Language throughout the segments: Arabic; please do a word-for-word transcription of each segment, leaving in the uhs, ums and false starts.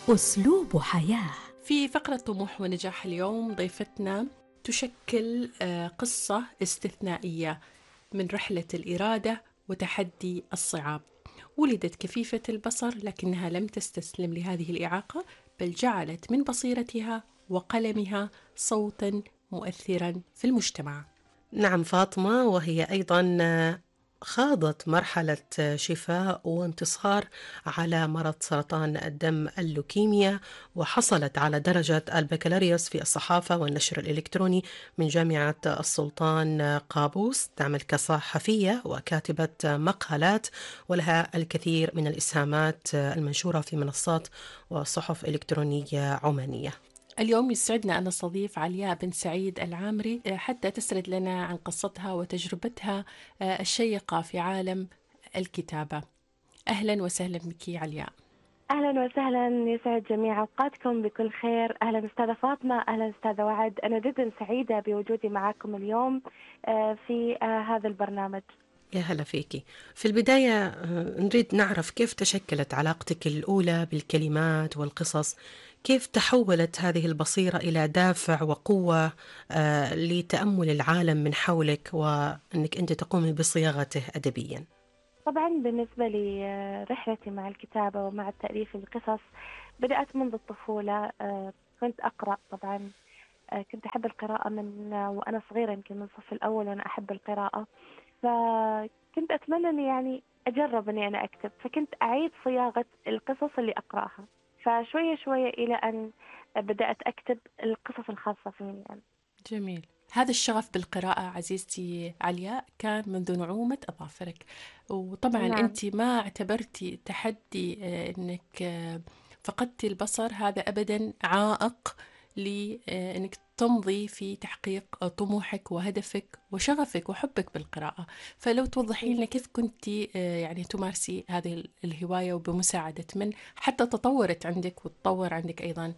أسلوب حياة. في فقرة طموح ونجاح اليوم ضيفتنا تشكل آه، قصة استثنائية من رحلة الإرادة وتحدي الصعاب. ولدت كفيفة البصر لكنها لم تستسلم لهذه الإعاقة، بل جعلت من بصيرتها وقلمها صوتا مؤثرا في المجتمع. نعم فاطمة، وهي أيضا خاضت مرحلة شفاء وانتصار على مرض سرطان الدم اللوكيميا، وحصلت على درجة البكالوريوس في الصحافة والنشر الإلكتروني من جامعة السلطان قابوس. تعمل كصحفية وكاتبة مقالات، ولها الكثير من الإسهامات المنشورة في منصات وصحف إلكترونية عمانية. اليوم يسعدنا أن نستضيف علياء بن سعيد العامري حتى تسرد لنا عن قصتها وتجربتها الشيقة في عالم الكتابة. أهلا وسهلا بك علياء. أهلا وسهلا، يسعد جميع أوقاتكم بكل خير. أهلا أستاذة فاطمة، أهلا أستاذة وعد. أنا جدا سعيدة بوجودي معكم اليوم في هذا البرنامج. يا هلا فيكي. في البداية نريد نعرف كيف تشكلت علاقتك الأولى بالكلمات والقصص، كيف تحولت هذه البصيرة إلى دافع وقوة لتأمل العالم من حولك، وأنك أنت تقومي بصياغته أدبيا. طبعا بالنسبة لي رحلتي مع الكتابة ومع التأليف القصص بدأت منذ الطفولة. كنت أقرأ، طبعا كنت أحب القراءة من وأنا صغيرة، يمكن من الصف الأول وأنا أحب القراءة، فكنت أتمنى أني يعني أجرب أني أنا أكتب، فكنت أعيد صياغة القصص اللي أقرأها، فشوية شوية إلى أن بدأت أكتب القصص الخاصة فيني يعني. جميل. هذا الشغف بالقراءة عزيزتي علياء كان منذ نعومة أظافرك، وطبعا نعم. أنت ما اعتبرتي تحدي أنك فقدتي البصر هذا أبدا عائق لأنك تمضي في تحقيق طموحك وهدفك وشغفك وحبك بالقراءة. فلو توضحي لنا كيف كنت يعني تمارسي هذه الهواية وبمساعدة من حتى تطورت عندك وتطور عندك أيضا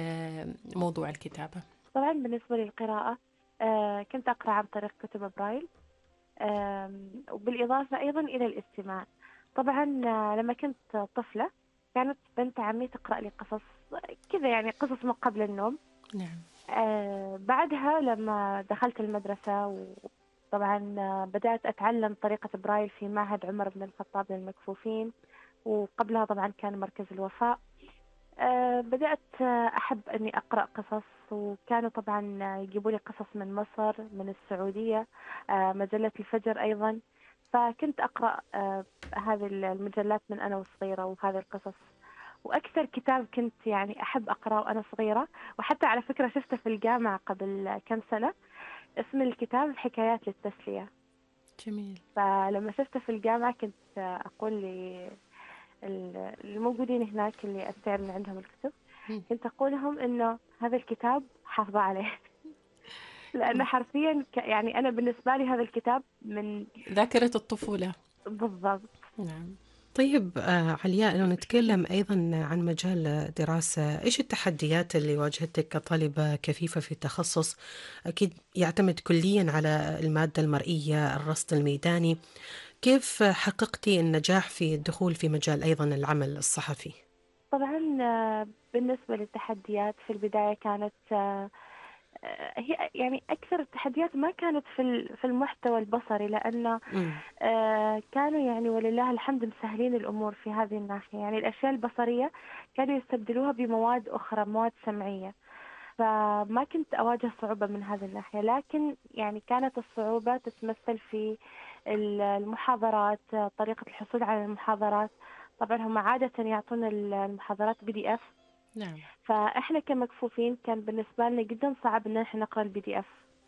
موضوع الكتابة. طبعا بالنسبة للقراءة كنت أقرأ عن طريق كتب برايل، وبالإضافة أيضا إلى الاستماع. طبعا لما كنت طفلة كانت بنت عمي تقرأ لي قصص كذا، يعني قصص ما قبل النوم. نعم. آه بعدها لما دخلت المدرسة وطبعا بدأت أتعلم طريقة برايل في معهد عمر بن الخطاب للمكفوفين، وقبلها طبعا كان مركز الوفاء. آه بدأت أحب أني أقرأ قصص، وكانوا طبعا يجيبوا لي قصص من مصر، من السعودية، آه مجلة الفجر أيضا. فكنت أقرأ آه هذه المجلات من أنا وصغيرة وهذه القصص. وأكثر كتاب كنت يعني أحب أقرأه وأنا صغيرة، وحتى على فكرة شفته في الجامعة قبل كم سنة، اسم الكتاب حكايات للتسلية. جميل. فلما شفته في الجامعة كنت أقول لي الموجودين هناك اللي أستعير من عندهم الكتب، كنت أقول لهم إنه هذا الكتاب حافظة عليه لأنه حرفيا يعني أنا بالنسبة لي هذا الكتاب من ذاكرة الطفولة. بالضبط. نعم. طيب علياء، لو نتكلم أيضا عن مجال دراسة، إيش التحديات اللي واجهتك كطالبة كفيفة في التخصص؟ أكيد يعتمد كليا على المادة المرئية، الرصد الميداني. كيف حققتي النجاح في الدخول في مجال أيضا العمل الصحفي؟ طبعا بالنسبة للتحديات في البداية كانت هي يعني أكثر التحديات ما كانت في في المحتوى البصري، لأنه آه كانوا يعني ولله الحمد مسهلين الأمور في هذه الناحية. يعني الأشياء البصرية كانوا يستبدلوها بمواد أخرى، مواد سمعية، فما كنت أواجه صعوبة من هذه الناحية. لكن يعني كانت الصعوبة تتمثل في المحاضرات، طريقة الحصول على المحاضرات. طبعا هم عادة يعطون المحاضرات بي دي اف. نعم. فإحنا كمكفوفين كان بالنسبة لنا جدا صعب إن إحنا نقرأ البي دي اف،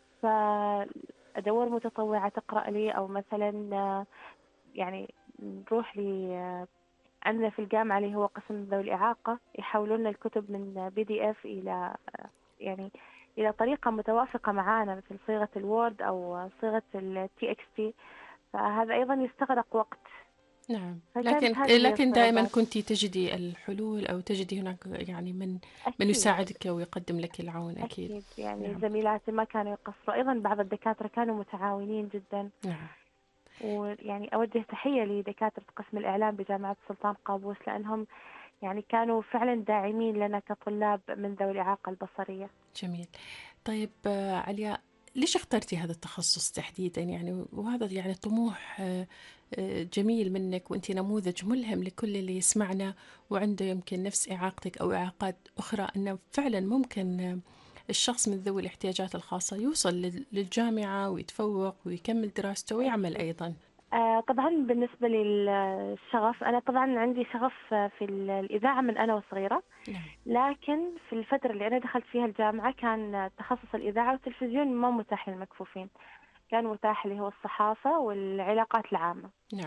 فأدور متطوعة تقرأ لي، أو مثلا يعني نروح لي عندنا في الجامعة اللي هو قسم ذوي الإعاقة يحولون لنا الكتب من بي دي اف إلى يعني إلى طريقة متوافقة معانا، مثل صيغة الوورد أو صيغة التي اكس تي، فهذا أيضا يستغرق وقت. نعم. فكانت لكن هذه هي لكن دائما الصعوبات. كنت تجدي الحلول أو تجدي هناك يعني من من أكيد يساعدك ويقدم لك العون. أكيد. أكيد، يعني نعم. زميلاتي ما كانوا يقصروا، أيضا بعض الدكاترة كانوا متعاونين جدا. نعم. ويعني أوجه تحية لدكاترة قسم الإعلام بجامعة السلطان قابوس، لأنهم يعني كانوا فعلا داعمين لنا كطلاب من ذوي الإعاقة البصرية. جميل. طيب آه، علياء، ليش اخترتي هذا التخصص تحديدا؟ يعني وهذا يعني طموح آه، آه، جميل منك، وانت نموذج ملهم لكل اللي يسمعنا وعنده يمكن نفس إعاقتك أو إعاقات أخرى، أنه فعلا ممكن آه، الشخص من ذوي الاحتياجات الخاصة يوصل لل- للجامعة ويتفوق ويكمل دراسته ويعمل أكيد. أيضا. آه، طبعا بالنسبة للشغف، أنا طبعا عندي شغف في ال- الإذاعة من أنا وصغيرة، نعم. لكن في الفترة اللي أنا دخلت فيها الجامعة كان تخصص الإذاعة والتلفزيون ما متاح للمكفوفين، كان متاح اللي هو الصحافة والعلاقات العامة. نعم.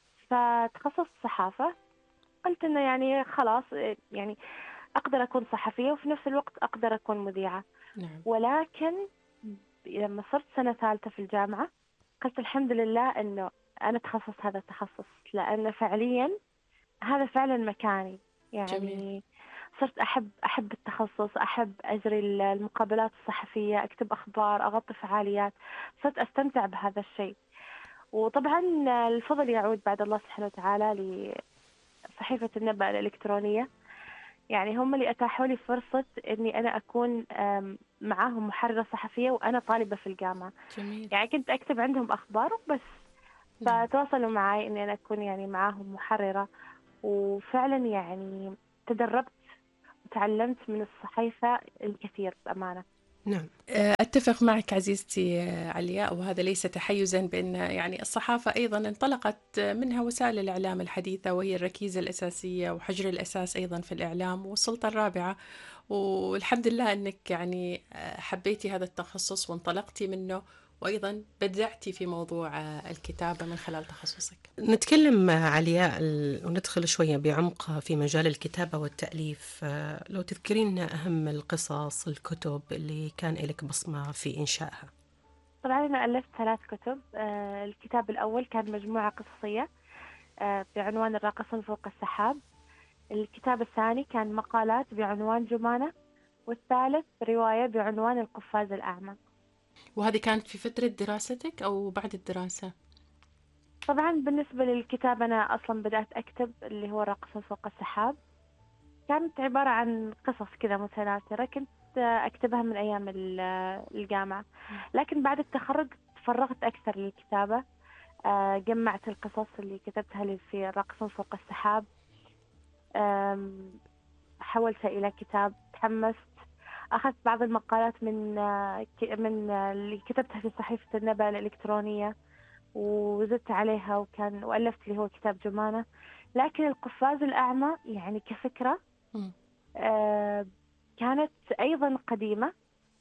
فتخصصت صحافة، قلت إنه يعني خلاص، آه، يعني أقدر أكون صحفية وفي نفس الوقت أقدر أكون مذيعة. نعم. ولكن لما صرت سنة ثالثة في الجامعة قلت الحمد لله إنه أنا تخصصت هذا التخصص، لأنه فعليا هذا فعلا مكاني. جميل. يعني صرت أحب أحب التخصص، أحب أجري المقابلات الصحفية، أكتب أخبار، أغطي فعاليات، صرت أستمتع بهذا الشيء. وطبعا الفضل يعود بعد الله سبحانه وتعالى لصحيفة النبأ الإلكترونية، يعني هم اللي أتاحوا لي فرصة إني أنا أكون آم، معاهم محررة صحفية وأنا طالبة في الجامعة. جميل. يعني كنت أكتب عندهم أخبار وبس، نعم. فتواصلوا معي إني أنا أكون يعني معاهم محررة، وفعلا يعني تدربت وتعلمت من الصحيفة الكثير بأمانة. نعم. أتفق معك عزيزتي علياء، وهذا ليس تحيزا، بأن يعني الصحافة أيضا انطلقت منها وسائل الإعلام الحديثة، وهي الركيزة الأساسية وحجر الأساس أيضا في الإعلام والسلطة الرابعة. والحمد لله أنك يعني حبيتي هذا التخصص وانطلقتي منه، وأيضا بدعتي في موضوع الكتابة من خلال تخصصك. نتكلم علياء ال- وندخل شوية بعمق في مجال الكتابة والتأليف. آه، لو تذكرين أهم القصص الكتب اللي كان لك بصمة في إنشائها. طبعا أنا ألفت ثلاث كتب. آه، الكتاب الأول كان مجموعة قصصية آه، بعنوان الراقصون فوق السحاب. الكتاب الثاني كان مقالات بعنوان جمانة. والثالث رواية بعنوان القفاز الأعمى. وهذه كانت في فترة دراستك أو بعد الدراسة؟ طبعا بالنسبة للكتاب أنا أصلا بدأت أكتب اللي هو الراقصون فوق السحاب، كانت عبارة عن قصص كذا متناثرة، كنت أكتبها من أيام ال- الجامعة. لكن بعد التخرج تفرغت أكثر للكتابة. آه، جمعت القصص اللي كتبتها لي في الراقصون فوق السحاب، آم، حولتها إلى كتاب، تحمست، أخذت بعض المقالات من آه، ك- من آه، اللي كتبتها في صحيفة النبأ الإلكترونية وزدت عليها، وكان وألفت اللي هو كتاب جمانة. لكن القفاز الأعمى يعني كفكرة مم. آه، كانت أيضا قديمة،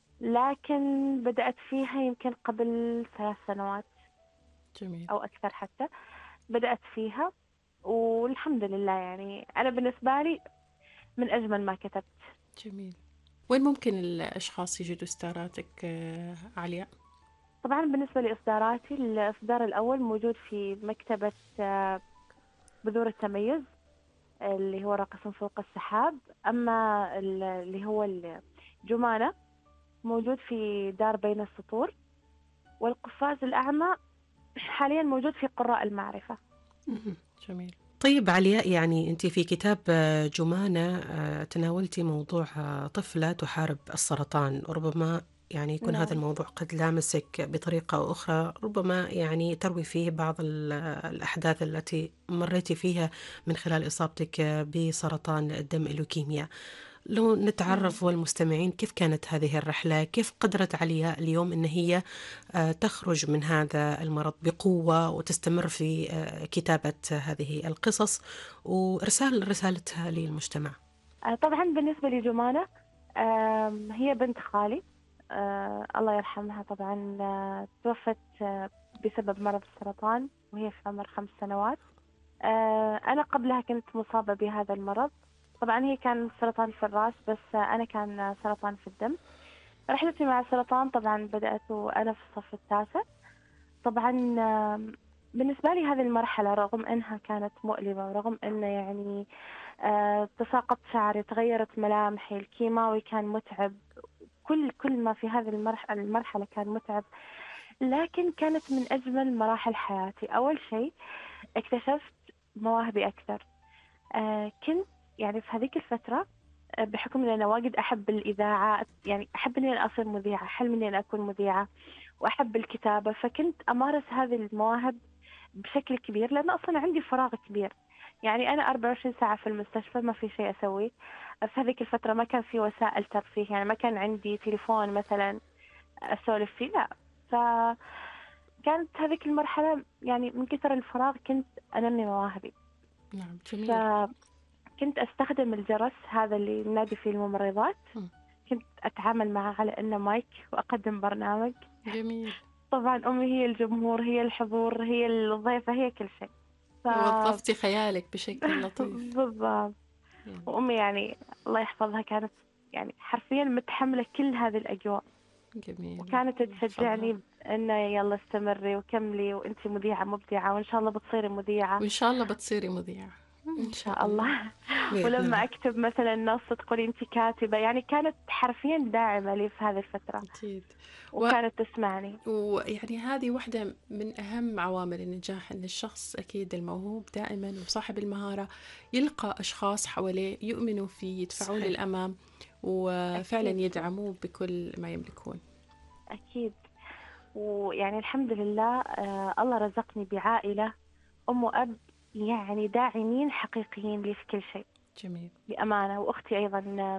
لكن بدأت فيها يمكن قبل ثلاث سنوات جميل. أو أكثر حتى. بدأت فيها والحمد لله، يعني أنا بالنسبة لي من أجمل ما كتبت. جميل. وين ممكن الأشخاص يجدوا ستاراتك آه، علياء؟ طبعا بالنسبة لإصداراتي، الإصدار الأول موجود في مكتبة آه، بذور التميز اللي هو راقص فوق السحاب. أما ال- اللي هو الجمانة موجود في دار بين السطور. والقفاز الأعمى حاليا موجود في قراء المعرفة. مهم. جميل. طيب علياء، يعني أنت في كتاب آه، جمانة آه، تناولتي موضوع آه، طفلة تحارب السرطان. ربما يعني يكون هذا نعم. الموضوع قد لامسك بطريقة أو أخرى، ربما يعني تروي فيه بعض ال- الأحداث التي مريتي فيها من خلال إصابتك بسرطان الدم اللوكيميا. لو نعم. نتعرف والمستمعين كيف كانت هذه الرحلة، كيف قدرت علياء اليوم أن هي آه، تخرج من هذا المرض بقوة وتستمر في آه، كتابة هذه القصص وإرسال رسالتها للمجتمع. آه، طبعا بالنسبة لجمانة، آم، هي بنت خالي، آه، الله يرحمها. طبعا آه، توفت آه، بسبب مرض السرطان وهي في عمر خمس سنوات. آه، أنا قبلها كنت مصابة بهذا المرض. طبعا هي كان سرطان في الرأس، بس آه، أنا كان سرطان في الدم. رحلتي مع السرطان طبعا بدأت وأنا في الصف التاسع. طبعا آم، بالنسبة لي هذه المرحلة رغم أنها كانت مؤلمة، ورغم أنه يعني آه، تساقط شعري، تغيرت ملامحي، الكيماوي كان متعب، كل كل ما في هذه المرحلة المرحلة كان متعب، لكن كانت من أجمل مراحل حياتي. أول شيء اكتشفت مواهبي أكثر. آه، كنت يعني في هذيك الفترة آه، بحكم إن أنا واجد أحب الإذاعة، يعني أحب إني أنا أصير مذيعة، حلمي إني أنا أكون مذيعة، وأحب الكتابة، فكنت أمارس هذه المواهب بشكل كبير، لأن أصلا عندي فراغ كبير. يعني أنا أربعة وعشرين ساعة في المستشفى، ما في شيء أسويه. في هذيك الفترة ما كان في وسائل ترفيه، يعني ما كان عندي تليفون مثلا أسولف فيه، لا. فكانت هذيك المرحلة يعني من كثر الفراغ كنت أنمي مواهبي. نعم جميل. فكنت أستخدم الجرس هذا اللي ننادي فيه الممرضات، م. كنت أتعامل معه على إنه مايك وأقدم برنامج. جميل. طبعا أمي هي الجمهور، هي الحضور، هي الضيفة، هي كل شيء. ف... وظفتي خيالك بشكل لطيف. بالضبط. يعني وأمي يعني الله يحفظها كانت يعني حرفيا متحملة كل هذه الأجواء، جميل. وكانت يحفظها. تشجعني إنه يلا استمري وكملي، وأنتي مذيعة مبدعة، وإن شاء الله بتصيري مذيعة. وإن شاء الله بتصيري مذيعة إن شاء الله. بإذن ولما الله. أكتب مثلا نص تقولي أنتي كاتبة، يعني كانت حرفيا داعمة لي في هذه الفترة، أكيد. وكانت تسمعني. ويعني هذه واحدة من أهم عوامل النجاح، أن الشخص أكيد الموهوب دائما وصاحب المهارة يلقى أشخاص حواليه يؤمنوا فيه، يدفعوه صحيح. للأمام، وفعلا أكيد. يدعموه بكل ما يملكون. أكيد. ويعني الحمد لله آه الله رزقني بعائلة أم وأب يعني داعمين حقيقيين لي في كل شيء جميل. بأمانة، وأختي أيضا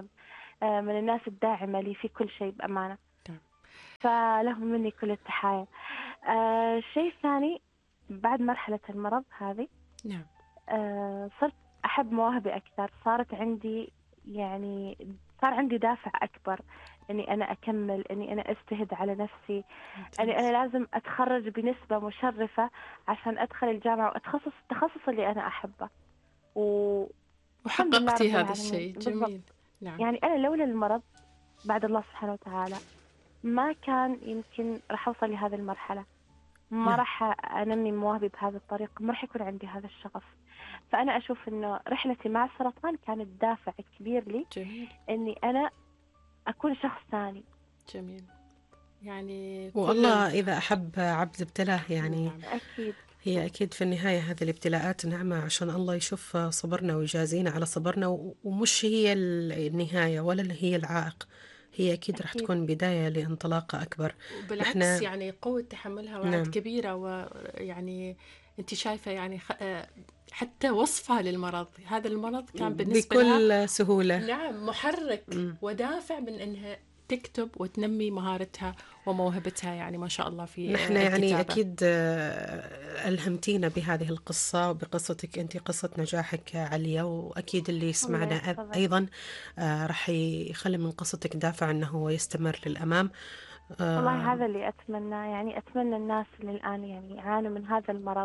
آه من الناس الداعمة لي في كل شيء بأمانة. نعم. فلهم مني كل التحايا. آه شيء ثاني، بعد مرحلة المرض هذه نعم. آه صرت أحب مواهبي أكثر، صارت عندي يعني صار عندي دافع أكبر إني أنا أكمل، إني أنا أجتهد على نفسي، أني أنا لازم أتخرج بنسبة مشرفة عشان أدخل الجامعة وأتخصص التخصص اللي أنا أحبه. و... الحمد لله وحققتي رب هذا العالمين. الشيء. بالضبط. جميل. نعم. يعني أنا لولا المرض بعد الله سبحانه وتعالى ما كان يمكن راح أوصل لهذه المرحلة، ما نعم. راح أنمي مواهبي بهذه الطريقة، ما راح يكون عندي هذا الشغف. فأنا أشوف إنه رحلتي مع السرطان كانت دافع كبير لي جميل. إني أنا أكون شخص ثاني. جميل. يعني كل والله إذا أحب عبد ابتلاه يعني. نعم. أكيد. هي أكيد في النهاية هذه الابتلاءات نعمة عشان الله يشوف صبرنا ويجازينا على صبرنا، و- ومش هي النهاية ولا هي العائق، هي أكيد راح أكيد. تكون بداية لانطلاقة أكبر. وبالعكس إحنا يعني قوة تحملها بعد نعم. كبيرة، ويعني أنت شايفة يعني خ... حتى وصفها للمرض، هذا المرض كان بالنسبة لها بكل سهولة نعم محرك مم. ودافع من أنها تكتب وتنمي مهارتها وموهبتها، يعني ما شاء الله في نحن آه، يعني الكتابة. أكيد آه، ألهمتينا بهذه القصة وبقصتك أنت، قصة نجاحك عالية، وأكيد اللي الله يسمعنا أ- يحفظك. أيضا آه، راح يخلي من قصتك دافع أنه هو يستمر للأمام. آه، والله هذا اللي أتمنى، يعني أتمنى الناس اللي الآن يعني يعانوا من هذا المرض،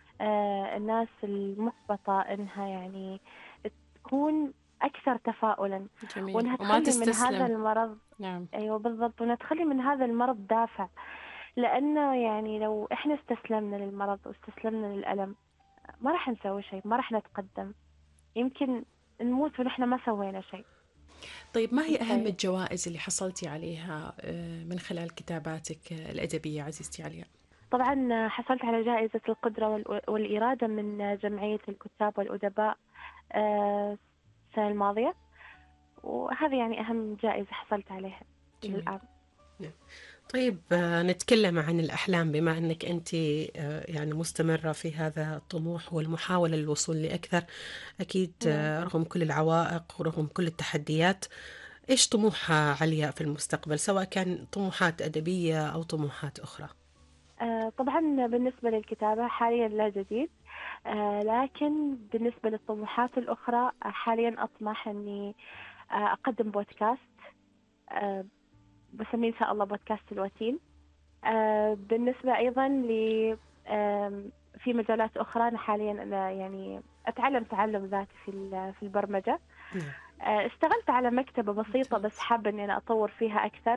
آه الناس المحبطة، إنها يعني تكون أكثر تفاؤلا، جميل. وإنها وما تخلي من هذا تستسلم. المرض. نعم. أيوة بالضبط، وإنها تخلي من هذا المرض دافع، لأنه يعني لو إحنا استسلمنا للمرض واستسلمنا للألم ما راح نسوي شيء، ما راح نتقدم، يمكن نموت ونحن ما سوينا شيء. طيب ما هي أهم طيب. الجوائز اللي حصلتي عليها آه، من خلال كتاباتك آه، الأدبية عزيزتي عليا؟ طبعا حصلت على جائزة القدرة والإ- والإرادة من جمعية الكتاب والأدباء آه، السنة الماضية، وهذه يعني أهم جائزة حصلت عليها جميل. للآن. طيب آه، نتكلم عن الأحلام، بما أنك أنت آه، يعني مستمرة في هذا الطموح والمحاولة للوصول لأكثر، أكيد آه، نعم. رغم كل العوائق ورغم كل التحديات، إيش طموحها عليا في المستقبل، سواء كان طموحات أدبية أو طموحات أخرى؟ آه، طبعا بالنسبة للكتابة حاليا لا جديد، آه، لكن بالنسبة للطموحات الأخرى آه، حاليا أطمح أني آه، أقدم بودكاست، آه، بسميه إن شاء الله بودكاست الوتين. آه، بالنسبة أيضا ل آم، في مجالات أخرى، أنا حاليا أنا يعني أتعلم تعلم ذاتي في ال- في البرمجة. نعم. آه، اشتغلت على مكتبة بسيطة، ممتاز. بس حابة إني أنا أطور فيها أكثر،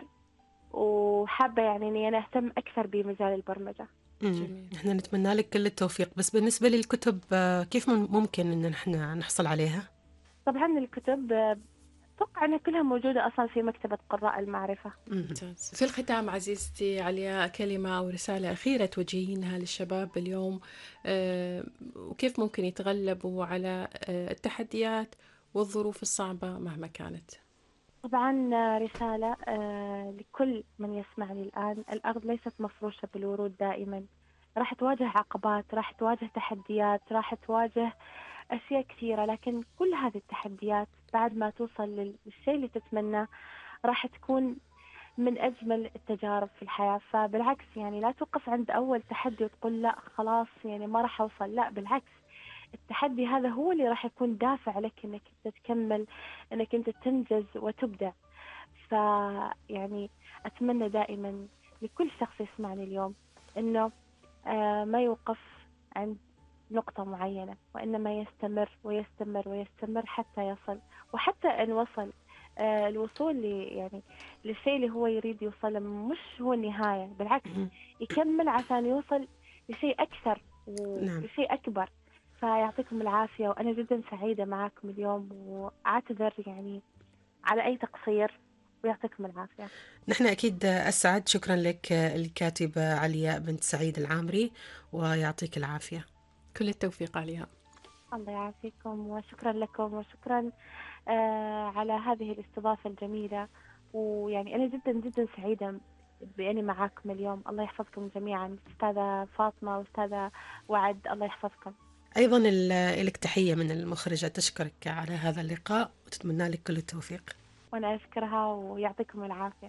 وحابة يعني إني أنا أهتم أكثر بمجال البرمجة. مم. جميل. نحن نتمنى لك كل التوفيق. بس بالنسبة للكتب آه، كيف مم- ممكن أن نحن نحصل عليها؟ طبعا الكتب آه، أتوقع أنها كلها موجودة أصلا في مكتبة قراء المعرفة. مم. ممتاز. في الختام عزيزتي عليا، كلمة أو رسالة أخيرة توجهينها للشباب اليوم، آه، وكيف ممكن يتغلبوا على آه، التحديات والظروف الصعبة مهما كانت. طبعا رسالة آه، لكل من يسمعني الآن: الأرض ليست مفروشة بالورود دائما، راح تواجه عقبات، راح تواجه تحديات، راح تواجه أشياء كثيرة، لكن كل هذه التحديات بعد ما توصل للشيء اللي تتمناه راح تكون من أجمل التجارب في الحياة. فبالعكس يعني لا توقف عند أول تحدي وتقول لا خلاص يعني ما راح أوصل، لا بالعكس، التحدي هذا هو اللي راح يكون دافع لك انك انت تكمل، انك انت تنجز وتبدع. فيعني اتمنى دائما لكل شخص يسمعني اليوم انه آه ما يوقف عند نقطة معينة، وإنما يستمر ويستمر ويستمر حتى يصل. وحتى إن وصل، آه الوصول ل يعني للشيء اللي هو يريد يوصله مش هو النهاية، بالعكس يكمل عشان يوصل لشيء أكثر نعم. وشيء أكبر. فيعطيكم العافية، وأنا جدا سعيدة معكم اليوم، وأعتذر يعني على أي تقصير، ويعطيكم العافية. نحن أكيد أسعد. شكرا لك الكاتبة علياء بنت سعيد العامري، ويعطيك العافية. كل التوفيق عليها. الله يعافيكم، وشكرا لكم، وشكرا آه على هذه الاستضافة الجميلة. ويعني أنا جدا جدا سعيدة بأني معاكم اليوم. الله يحفظكم جميعا، أستاذة فاطمة وأستاذة وعد، الله يحفظكم. أيضا لك تحية من المخرجة، تشكرك على هذا اللقاء وتتمنى لك كل التوفيق. وأنا أشكرها ويعطيكم العافية.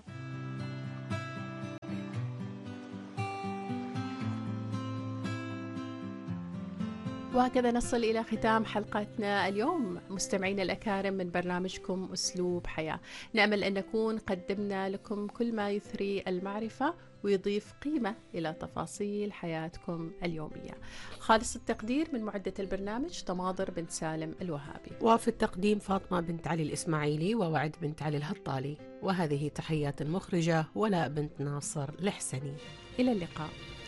وهكذا نصل إلى ختام حلقتنا اليوم مستمعينا الأكارم من برنامجكم أسلوب حياة. نأمل أن نكون قدمنا لكم كل ما يثري المعرفة ويضيف قيمة إلى تفاصيل حياتكم اليومية. خالص التقدير من معدة البرنامج تماضر بنت سالم الوهابي، وفي التقديم فاطمة بنت علي الإسماعيلي ووعد بنت علي الهطالي، وهذه تحيات المخرجة ولاء بنت ناصر الحسني. إلى اللقاء.